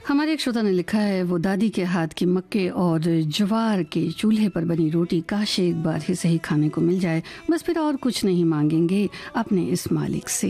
हमारे एक श्रोता ने लिखा है, वो दादी के हाथ की मक्के और ज्वार के चूल्हे पर बनी रोटी काश एक बार ही सही खाने को मिल जाए, बस फिर और कुछ नहीं मांगेंगे अपने इस मालिक से।